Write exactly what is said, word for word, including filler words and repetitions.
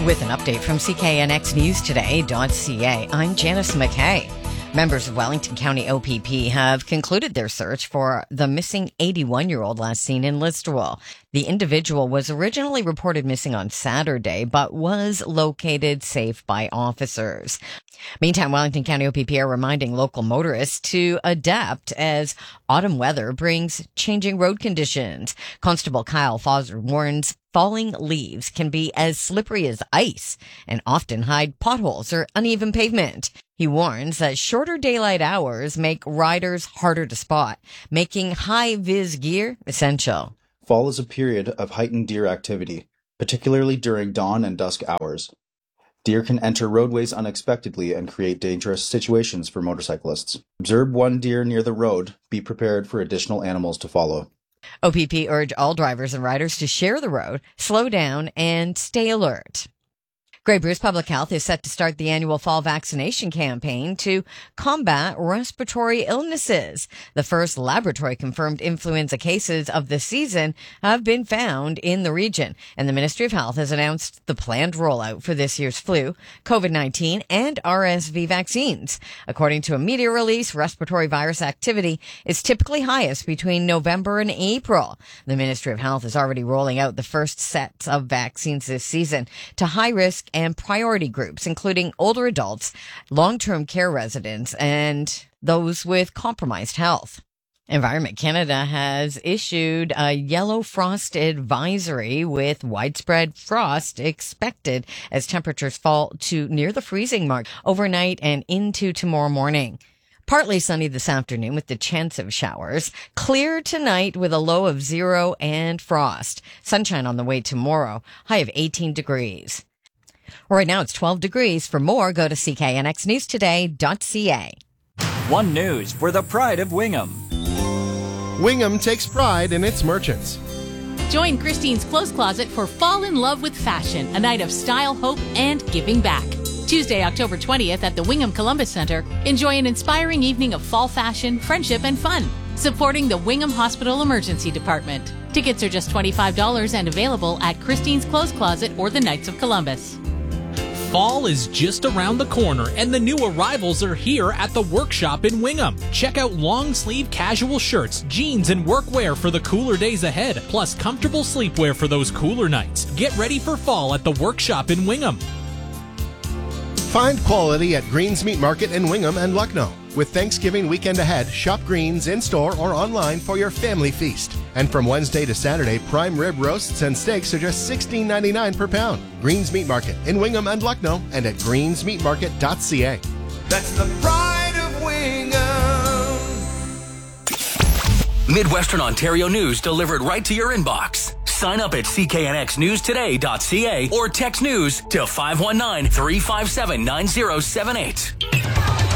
With an update from C K N X News Today dot C A, I'm Janice McKay. Members of Wellington County O P P have concluded their search for the missing eighty-one-year-old last seen in Listowel. The individual was originally reported missing on Saturday, but was located safe by officers. Meantime, Wellington County O P P are reminding local motorists to adapt as autumn weather brings changing road conditions. Constable Kyle Foster warns falling leaves can be as slippery as ice and often hide potholes or uneven pavement. He warns that shorter daylight hours make riders harder to spot, making high-vis gear essential. Fall is a period of heightened deer activity, particularly during dawn and dusk hours. Deer can enter roadways unexpectedly and create dangerous situations for motorcyclists. Observe one deer near the road. Be prepared for additional animals to follow. O P P urge all drivers and riders to share the road, slow down, and stay alert. Grey Bruce Public Health is set to start the annual fall vaccination campaign to combat respiratory illnesses. The first laboratory-confirmed influenza cases of the season have been found in the region, and the Ministry of Health has announced the planned rollout for this year's flu, COVID nineteen, and R S V vaccines. According to a media release, respiratory virus activity is typically highest between November and April. The Ministry of Health is already rolling out the first sets of vaccines this season to high-risk and priority groups, including older adults, long-term care residents, and those with compromised health. Environment Canada has issued a yellow frost advisory with widespread frost expected as temperatures fall to near the freezing mark overnight and into tomorrow morning. Partly sunny this afternoon with the chance of showers. Clear tonight with a low of zero and frost. Sunshine on the way tomorrow. High of eighteen degrees. Right now it's twelve degrees. For more, go to C K N X News Today dot C A. One News for the pride of Wingham. Wingham takes pride in its merchants. Join Christine's Clothes Closet for Fall in Love with Fashion, a night of style, hope, and giving back. Tuesday, October twentieth at the Wingham Columbus Center, enjoy an inspiring evening of fall fashion, friendship, and fun, supporting the Wingham Hospital Emergency Department. Tickets are just twenty-five dollars and available at Christine's Clothes Closet or the Knights of Columbus. Fall is just around the corner, and the new arrivals are here at the Workshop in Wingham. Check out long-sleeve casual shirts, jeans, and workwear for the cooler days ahead, plus comfortable sleepwear for those cooler nights. Get ready for fall at the Workshop in Wingham. Find quality at Greens Meat Market in Wingham and Lucknow. With Thanksgiving weekend ahead, shop Greens in-store or online for your family feast. And from Wednesday to Saturday, prime rib roasts and steaks are just sixteen ninety-nine per pound. Greens Meat Market in Wingham and Lucknow and at greens meat market dot c a. That's the pride of Wingham. Midwestern Ontario news delivered right to your inbox. Sign up at C K N X News Today dot C A or text news to five one nine, three five seven, nine zero seven eight.